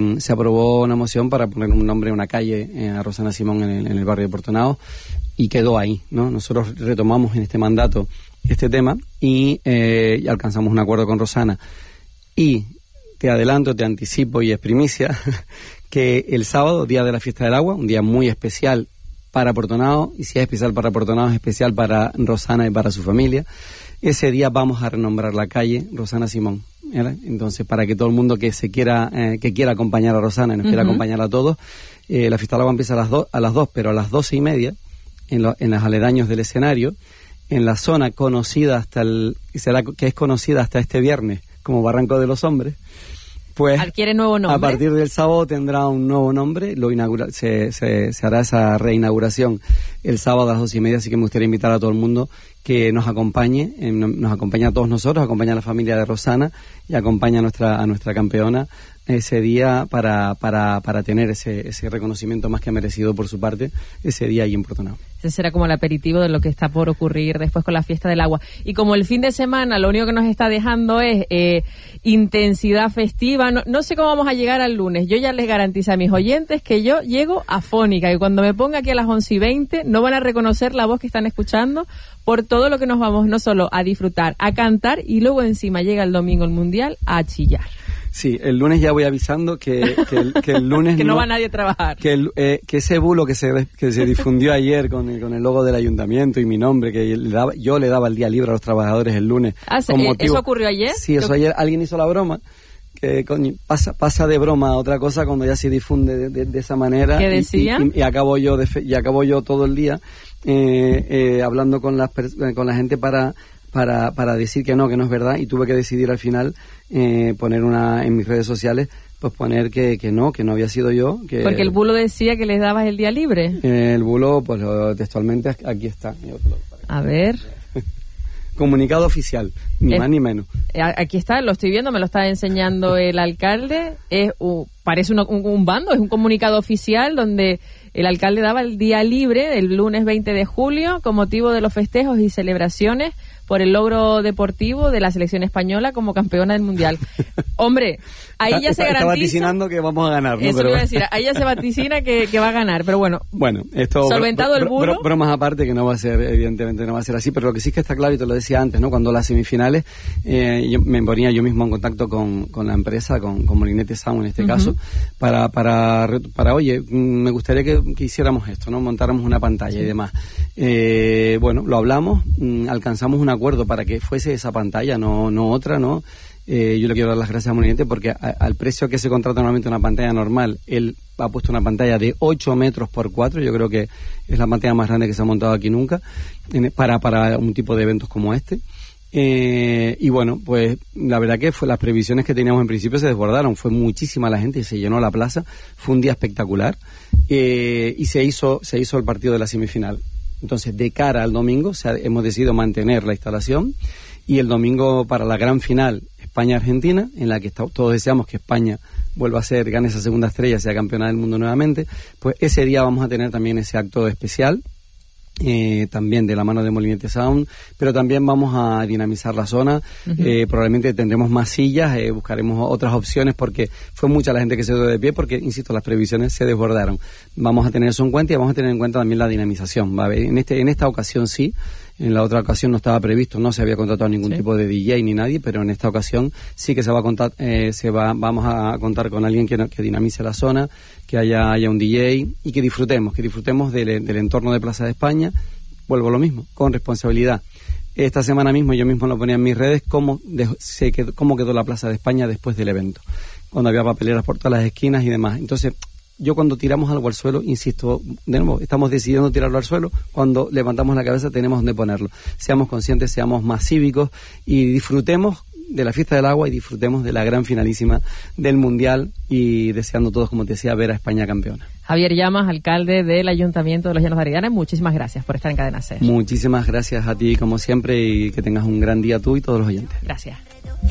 se aprobó una moción para poner un nombre a una calle a Rosana Simón en el barrio de Portonao, y quedó ahí, ¿no? Nosotros retomamos en este mandato este tema y alcanzamos un acuerdo con Rosana. Y te adelanto, te anticipo y es primicia que el sábado, día de la fiesta del agua, un día muy especial para Portonao, y si es especial para Portonao, es especial para Rosana y para su familia. Ese día vamos a renombrar la calle Rosana Simón, ¿verdad? Entonces, para que todo el mundo que quiera acompañar a Rosana y nos quiera acompañar a todos, la fiesta del agua empieza a las 2, pero a las 12:30, en los aledaños del escenario, en la zona conocida que es conocida hasta este viernes como Barranco de los Hombres, pues adquiere nuevo nombre. A partir del sábado tendrá un nuevo nombre, se hará esa reinauguración el sábado a las 12:30, así que me gustaría invitar a todo el mundo que nos acompañe, a todos nosotros, acompaña a la familia de Rosana y acompaña a nuestra campeona ese día para tener ese reconocimiento más que merecido por su parte ese día ahí en Portonao. Ese será como el aperitivo de lo que está por ocurrir después con la fiesta del agua. Y como el fin de semana lo único que nos está dejando es intensidad festiva, no sé cómo vamos a llegar al lunes. Yo ya les garantizo a mis oyentes que yo llego afónica, y cuando me ponga aquí a las 11:20 no van a reconocer la voz que están escuchando, por todo lo que nos vamos no solo a disfrutar, a cantar, y luego encima llega el domingo el Mundial a chillar. Sí, el lunes ya voy avisando que el lunes que no va nadie a trabajar. Que ese bulo que se difundió ayer con el logo del ayuntamiento y mi nombre, que yo le daba el día libre a los trabajadores el lunes. ¿Eso ocurrió ayer? Sí, eso ayer alguien hizo la broma. Que pasa de broma a otra cosa cuando ya se difunde de esa manera. ¿Qué decían? Y acabo yo todo el día hablando con la gente para decir que no es verdad, y tuve que decidir al final poner en mis redes sociales, pues poner que no había sido yo. Porque el bulo decía que les dabas el día libre. El bulo, pues textualmente aquí está. A ver. Comunicado oficial, ni más ni menos. Aquí está, lo estoy viendo, me lo está enseñando el alcalde. Parece un bando, es un comunicado oficial donde el alcalde daba el día libre el lunes 20 de julio con motivo de los festejos y celebraciones por el logro deportivo de la selección española como campeona del Mundial. Hombre, ahí ya se garantiza... Está vaticinando que vamos a ganar, ¿no? Eso iba a decir, ahí ya se vaticina que va a ganar, pero bueno. Bueno, esto... Solventado el bulo... Bromas aparte, que no va a ser, evidentemente no va a ser así, pero lo que sí es que está claro, y te lo decía antes, ¿no? Cuando las semifinales, me ponía yo mismo en contacto con la empresa, con Molinete Sound en este caso, para oye, me gustaría que hiciéramos esto, ¿no? Montáramos una pantalla y demás. Bueno, lo hablamos, alcanzamos un acuerdo para que fuese esa pantalla, no otra, ¿no? Yo le quiero dar las gracias a Molinete porque al precio que se contrata normalmente una pantalla normal, él ha puesto una pantalla de 8 metros por 4, yo creo que es la pantalla más grande que se ha montado aquí nunca, para un tipo de eventos como este. Y bueno, pues la verdad que las previsiones que teníamos en principio se desbordaron, fue muchísima la gente y se llenó la plaza, fue un día espectacular, y se hizo el partido de la semifinal. Entonces, de cara al domingo, hemos decidido mantener la instalación, y el domingo para la gran final España-Argentina, en la que todos deseamos que España vuelva a gane esa segunda estrella, sea campeona del mundo nuevamente, pues ese día vamos a tener también ese acto especial, también de la mano de Molinete Sound, pero también vamos a dinamizar la zona. Probablemente tendremos más sillas, buscaremos otras opciones, porque fue mucha la gente que se dio de pie, porque, insisto, las previsiones se desbordaron. Vamos a tener eso en cuenta, y vamos a tener en cuenta también la dinamización, ¿vale? En esta ocasión sí. En la otra ocasión no estaba previsto, no se había contratado ningún tipo de DJ ni nadie, pero en esta ocasión sí que se va a contar, vamos a contar con alguien que dinamice la zona, que haya un DJ, y que disfrutemos del entorno de Plaza de España. Vuelvo a lo mismo, con responsabilidad. Esta semana mismo yo mismo lo ponía en mis redes, cómo quedó la Plaza de España después del evento, cuando había papeleras por todas las esquinas y demás. Entonces, yo cuando tiramos algo al suelo, insisto, de nuevo, estamos decidiendo tirarlo al suelo, cuando levantamos la cabeza tenemos donde ponerlo. Seamos conscientes, seamos más cívicos, y disfrutemos de la fiesta del agua, y disfrutemos de la gran finalísima del Mundial, y deseando todos, como te decía, ver a España campeona. Javier Llamas, alcalde del Ayuntamiento de Los Llanos de Arrianes, muchísimas gracias por estar en Cadena SER. Muchísimas gracias a ti, como siempre, y que tengas un gran día tú y todos los oyentes. Gracias.